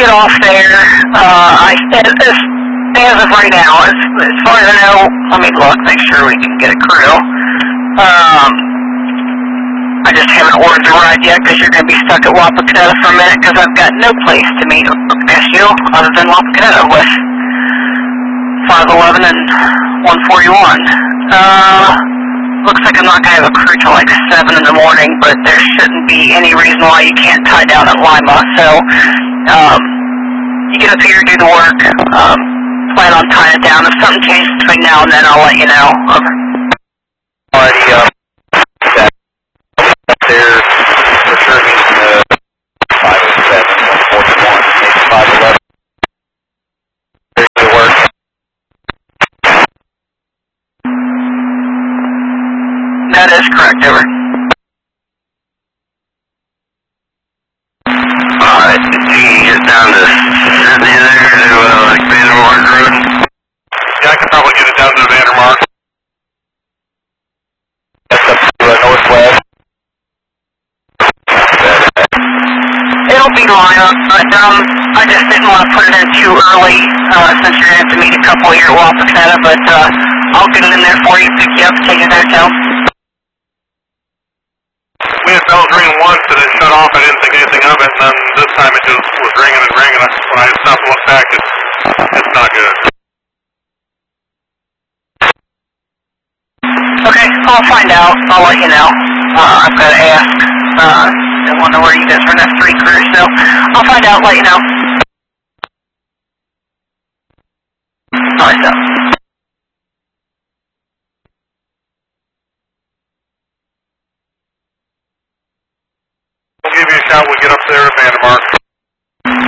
get off there. As of right now, as far as I know, let me look, make sure we can get a crew. I just haven't ordered the ride yet because you're going to be stuck at Wapakoneta for a minute because I've got no place to meet SU other than Wapakoneta with 511 and 141. Looks like I'm not going to have a crew till like 7 in the morning, but there shouldn't be any reason why you can't tie down at Lima. So, you get up here, do the work, plan on tying it down. If something changes between now and then, I'll let you know. Alrighty, there for sure means 507, 141, maybe 511. Ready to work. That is correct, over. Alright, can you get down to Sydney there to like Vandermark Road? Yeah, I can probably get it down to Vandermark. That's up to northwest. It'll be Lima, but I just didn't want to put it in too early since you're going to have to meet a couple here at Wapakoneta, but I'll get it in there for you, pick you up, take you back down. We had bells ringing once and it shut off. I didn't think anything of it, and then this time it just was ringing and ringing. When I stopped to look back, it's not good. Okay, I'll find out. I'll let you know. I've got to ask. I wonder where you guys run that 3 crews, so I'll find out, let you know. Alright, so. We'll give you a shout when we get up there at Vandermark.